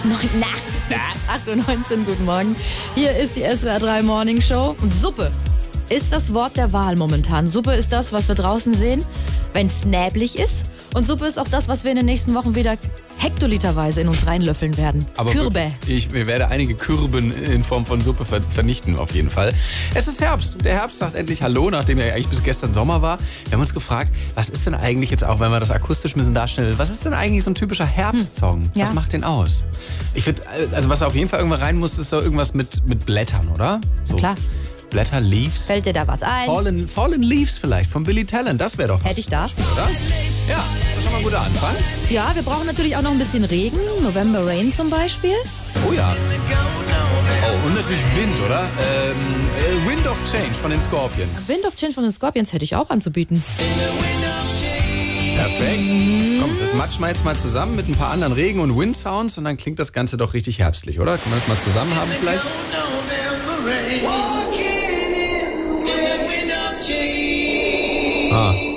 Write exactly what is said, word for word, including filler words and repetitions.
Na, na. acht Uhr neunzehn, guten Morgen. Hier ist die S W R drei Morning Show. Und Suppe ist das Wort der Wahl momentan. Suppe ist das, was wir draußen sehen, wenn es näblig ist. Und Suppe ist auch das, was wir in den nächsten Wochen wieder hektoliterweise in uns reinlöffeln werden. Aber Kürbe. Ich werde einige Kürben in Form von Suppe ver- vernichten, auf jeden Fall. Es ist Herbst. Der Herbst sagt endlich Hallo, nachdem ja eigentlich bis gestern Sommer war. Wir haben uns gefragt, was ist denn eigentlich jetzt auch, wenn wir das akustisch ein bisschen darstellen, was ist denn eigentlich so ein typischer Herbstsong? Hm. Ja. Was macht den aus? Ich finde, also was auf jeden Fall irgendwann rein muss, ist so irgendwas mit, mit Blättern, oder? So. Klar. Blätter, Leaves. Fällt dir da was ein? Fallen, Fallen Leaves vielleicht von Billy Talent, das wäre doch was. Hätte ich da. Oder? Ja, ist das schon mal ein guter Anfang? Ja, wir brauchen natürlich auch noch ein bisschen Regen. November Rain zum Beispiel. Oh ja. Oh, und natürlich Wind, oder? Ähm, äh, Wind of Change von den Scorpions. Wind of Change von den Scorpions hätte ich auch anzubieten. Perfekt. Komm, das matchen wir jetzt mal zusammen mit ein paar anderen Regen- und Wind-Sounds und dann klingt das Ganze doch richtig herbstlich, oder? Können wir das mal zusammen haben vielleicht? Ah.